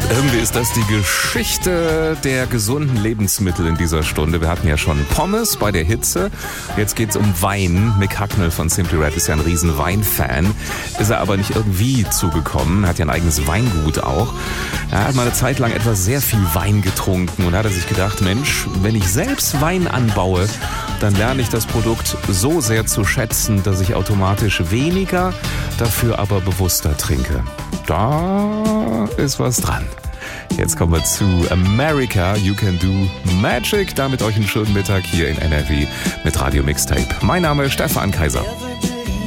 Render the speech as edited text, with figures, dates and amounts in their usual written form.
Irgendwie ist das die Geschichte der gesunden Lebensmittel in dieser Stunde. Wir hatten ja schon Pommes bei der Hitze. Jetzt geht's um Wein. Mick Hucknall von Simply Red ist ja ein riesen Weinfan. Ist er aber nicht irgendwie zugekommen. Hat ja ein eigenes Weingut auch. Er hat mal eine Zeit lang etwas sehr viel Wein getrunken und hat er sich gedacht, Mensch, wenn ich selbst Wein anbaue, dann lerne ich das Produkt so sehr zu schätzen, dass ich automatisch weniger, dafür aber bewusster trinke. Da ist was dran. Jetzt kommen wir zu America, You Can Do Magic. Damit euch einen schönen Mittag hier in NRW mit Radio Mixtape. Mein Name ist Stefan Kaiser.